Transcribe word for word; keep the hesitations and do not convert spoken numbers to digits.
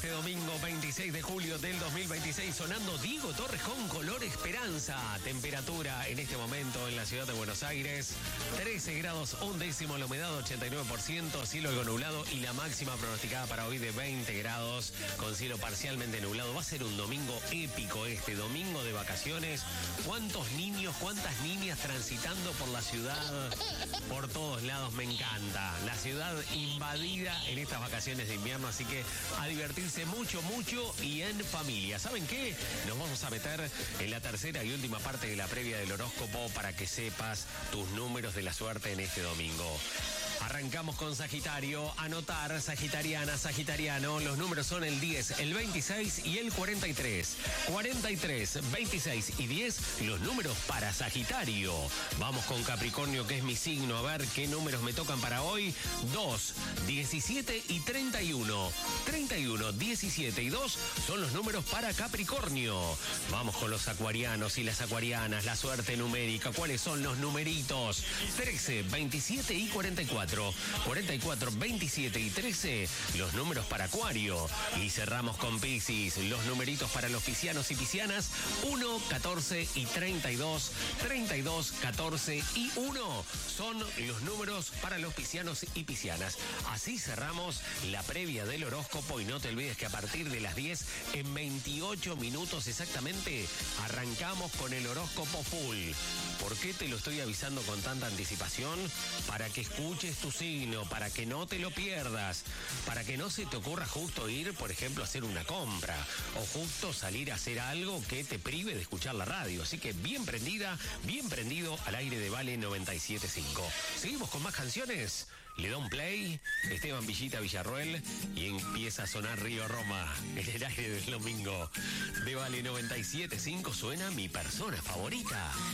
este domingo veintiséis de julio del dos mil veintiséis, sonando Diego Torres con Color Esperanza. Temperatura en este momento en la ciudad de Buenos Aires, trece grados un décimo, la humedad ochenta y nueve por ciento, cielo algo nublado y la máxima pronosticada para hoy de veinte grados con cielo parcialmente nublado. Va a ser un domingo épico este, domingo de vacaciones. ¿Cuántos niños, cuántas niñas transitando por la ciudad? Por todos lados, me encanta. La ciudad invadida en estas vacaciones de invierno, así que a divertirse mucho, mucho y en familia. ¿Saben qué? Nos vamos a meter en la tercera y última parte de la previa del horóscopo para que sepas tus números de la suerte en este domingo. Arrancamos con Sagitario. Anotar, Sagitariana, Sagitariano. Los números son el diez, el veintiséis y el cuarenta y tres. cuarenta y tres, veintiséis y diez, los números para Sagitario. Vamos con Capricornio, que es mi signo. A ver qué números me tocan para hoy. dos, diecisiete y treinta y uno. treinta y uno, diecisiete y dos son los números para Capricornio. Vamos con los acuarianos y las acuarianas. La suerte numérica. ¿Cuáles son los numeritos? trece, veintisiete y cuarenta y cuatro. cuarenta y cuatro, veintisiete y trece, los números para Acuario. Y cerramos con Piscis, los numeritos para los piscianos y piscianas, uno, catorce y treinta y dos, treinta y dos, catorce y uno son los números para los piscianos y piscianas. Así cerramos la previa del horóscopo y no te olvides que a partir de las diez, en veintiocho minutos exactamente, arrancamos con el horóscopo full. ¿Por qué te lo estoy avisando con tanta anticipación? Para que escuches tu signo, para que no te lo pierdas, para que no se te ocurra justo ir, por ejemplo, a hacer una compra o justo salir a hacer algo que te prive de escuchar la radio. Así que bien prendida, bien prendido al aire de Vale noventa y siete punto cinco. Seguimos con más canciones. Le da un play, Esteban Villita Villarroel, y empieza a sonar Río Roma en el aire del domingo de Vale noventa y siete punto cinco. Suena mi persona favorita.